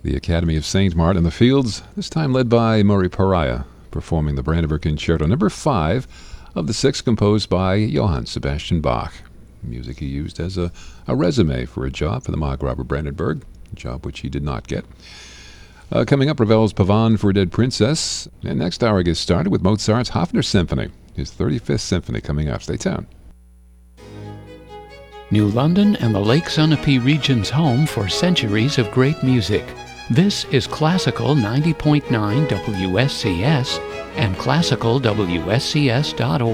The Academy of St. Martin in the Fields, this time led by Murray Pariah, performing the Brandenburg Concerto number 5 of the 6 composed by Johann Sebastian Bach. Music he used as a resume for a job for the Markgrafe Brandenburg, a job which he did not get. Coming up, Ravel's Pavane for a Dead Princess. And next hour gets started with Mozart's Hofner Symphony, his 35th symphony coming up. Stay tuned. New London and the Lake Sunapee region's home for centuries of great music. This is Classical 90.9 WSCS and classicalwscs.org.